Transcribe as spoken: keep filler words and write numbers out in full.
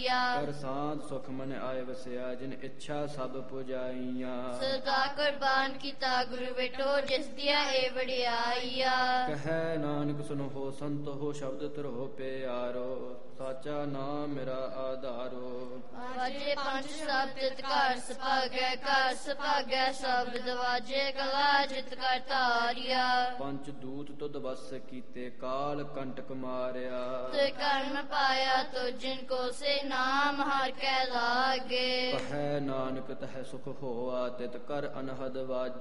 ਤਾਰਿਆ। ਕਰ ਸਾਧ ਸੁਖ ਮਨ ਆਏ ਵਸਿਆ, ਜਿਨ ਇੱਛਾ ਸਭ ਪੁਜਾਈਆਂ। ਸਦਾ ਕੁਰਬਾਨ ਕੀਤਾ ਗੁਰੂ ਵੇਟੋ, ਜਿਸ ਦੀਆਂ ਇਹ ਵਡਿਆਈਆ। ਕਹੈ ਨਾਨਕ ਸੁਨੋ ਹੋ ਸੰਤ ਹੋ, ਸ਼ਬਦ ਧਰੋ ਪਿਆਰੋ, ਸਾਚਾ ਨਾਮ ਮੇਰਾ ਆਧਾਰੋ। ਵਾਜੇ ਪੰਜ ਸ਼ਬਦ ਘਰ ਸੁਭਾਗੈ, ਘਰ ਸੁਭਾਗੈ ਸ਼ਬਦ ਵਾਜੇ, ਕਲਾ ਜਿਤ ਕਰ ਧਾਰਿਆ। ਪੰਚ ਦੂਤ ਤੁਧ ਵਸ ਕੀਤੇ, ਕਾਲ ਕੰਟਕ ਮਾਰਿਆ। ਤੇ ਕਰਮ ਪਾਇਆ ਤੋ ਜਿਨ ਕੋ ਸੇ ਨਾਮ ਹਰ ਕੈ ਲਾਗੇ। ਕਹੈ ਨਾਨਕ ਤਹਿ ਸੁਖ ਹੋਆ, ਤਿਤ ਕਰ ਅਨਹਦ ਵਾਜ